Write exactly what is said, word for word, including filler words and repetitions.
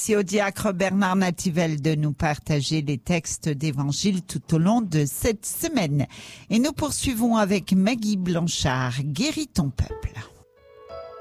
Merci au diacre Bernard Nativelle de nous partager les textes d'évangile tout au long de cette semaine. Et nous poursuivons avec Maggie Blanchard, Guéris ton peuple.